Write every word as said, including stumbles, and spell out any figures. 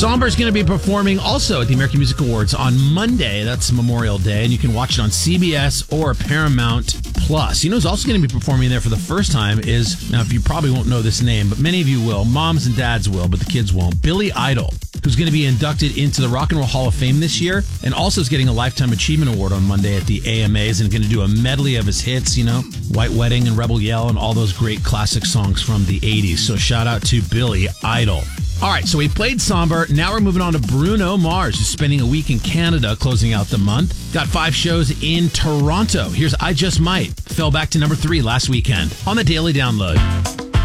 Somber's going to be performing also at the American Music Awards on Monday. That's Memorial Day, and you can watch it on C B S or Paramount Plus. You know who's also going to be performing there for the first time is, now if you probably won't know this name, but many of you will. Moms and dads will, but the kids won't. Billy Idol, who's going to be inducted into the Rock and Roll Hall of Fame this year, and also is getting a Lifetime Achievement Award on Monday at the A M As, and going to do a medley of his hits, you know, White Wedding and Rebel Yell and all those great classic songs from the eighties. So shout out to Billy Idol. All right, so we played Somber. Now we're moving on to Bruno Mars, who's spending a week in Canada, closing out the month. Got five shows in Toronto. Here's I Just Might. Fell back to number three last weekend on the Daily Download.